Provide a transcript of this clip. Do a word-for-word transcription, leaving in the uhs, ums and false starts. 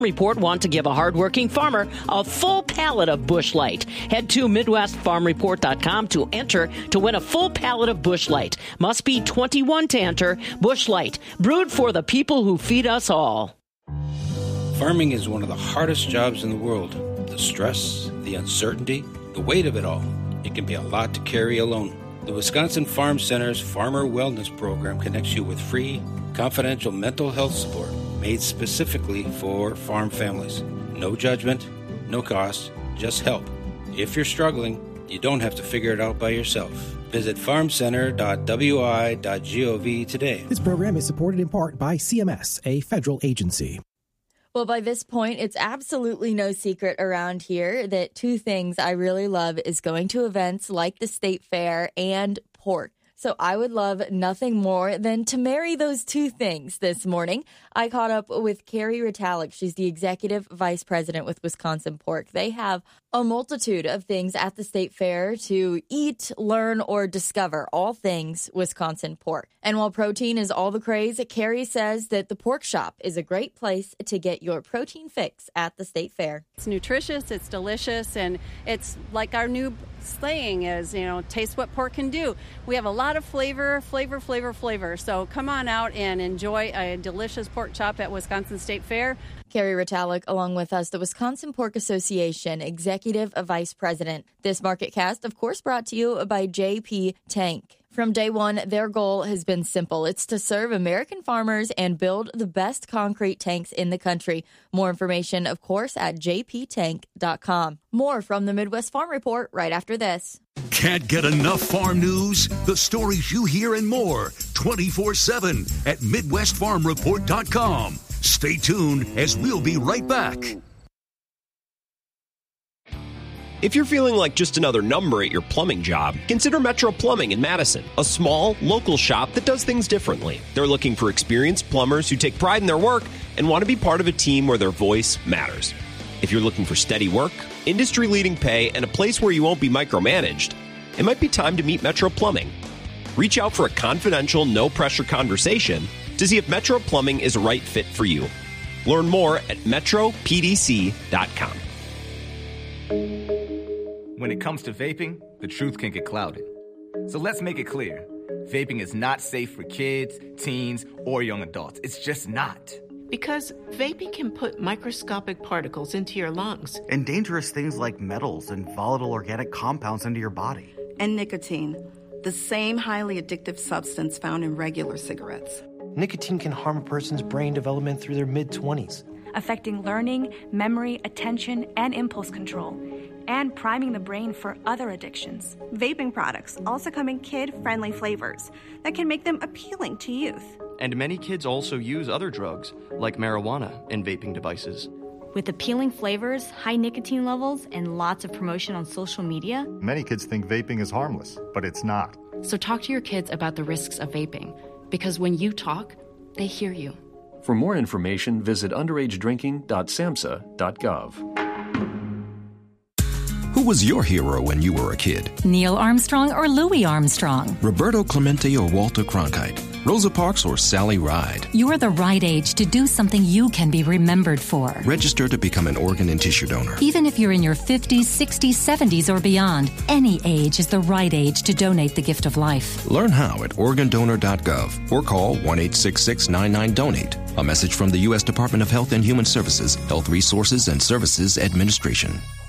Report want to give a hardworking farmer a full pallet of Busch Light. Head to Midwest Farm Report dot com to enter to win a full pallet of Busch Light. Must be twenty-one to enter. Busch Light, brewed for the people who feed us all. Farming is one of the hardest jobs in the world. The stress, the uncertainty, the weight of it all. It can be a lot to carry alone. The Wisconsin Farm Center's Farmer Wellness Program connects you with free, confidential mental health support made specifically for farm families. No judgment, no cost, just help. If you're struggling, you don't have to figure it out by yourself. Visit farm center dot w i dot gov today. This program is supported in part by C M S, a federal agency. Well, by this point, it's absolutely no secret around here that two things I really love is going to events like the State Fair and pork. So I would love nothing more than to marry those two things this morning. I caught up with Carrie Ritalik. She's the executive vice president with Wisconsin Pork. They have a multitude of things at the State Fair to eat, learn, or discover, all things Wisconsin pork. And while protein is all the craze, Carrie says that the Pork Shop is a great place to get your protein fix at the State Fair. It's nutritious, it's delicious, and it's like our new saying is, you know, taste what pork can do. We have a lot of flavor, flavor, flavor, flavor. So come on out and enjoy a delicious pork chop at Wisconsin State Fair. Carrie Ritalik, along with us, the Wisconsin Pork Association Executive Vice President. This MarketCast, of course, brought to you by J P Tank. From day one, their goal has been simple. It's to serve American farmers and build the best concrete tanks in the country. More information, of course, at j p tank dot com. More from the Midwest Farm Report right after this. Can't get enough farm news? The stories you hear and more twenty-four seven at midwest farm report dot com. Stay tuned as we'll be right back. If you're feeling like just another number at your plumbing job, consider Metro Plumbing in Madison, a small, local shop that does things differently. They're looking for experienced plumbers who take pride in their work and want to be part of a team where their voice matters. If you're looking for steady work, industry-leading pay, and a place where you won't be micromanaged, it might be time to meet Metro Plumbing. Reach out for a confidential, no-pressure conversation to see if Metro Plumbing is a right fit for you. Learn more at metro p d c dot com. When it comes to vaping, the truth can get clouded. So let's make it clear. Vaping is not safe for kids, teens, or young adults. It's just not. Because vaping can put microscopic particles into your lungs. And dangerous things like metals and volatile organic compounds into your body. And nicotine, the same highly addictive substance found in regular cigarettes. Nicotine can harm a person's brain development through their mid-twenties. Affecting learning, memory, attention, and impulse control, and priming the brain for other addictions. Vaping products also come in kid-friendly flavors that can make them appealing to youth. And many kids also use other drugs, like marijuana, in vaping devices. With appealing flavors, high nicotine levels, and lots of promotion on social media, many kids think vaping is harmless, but it's not. So talk to your kids about the risks of vaping, because when you talk, they hear you. For more information, visit underage drinking dot samhsa dot gov. Who was your hero when you were a kid? Neil Armstrong or Louis Armstrong? Roberto Clemente or Walter Cronkite? Rosa Parks or Sally Ride? You're the right age to do something you can be remembered for. Register to become an organ and tissue donor. Even if you're in your fifties, sixties, seventies, or beyond, any age is the right age to donate the gift of life. Learn how at organ donor dot gov or call one eight six six nine nine donate. A message from the U S Department of Health and Human Services, Health Resources and Services Administration.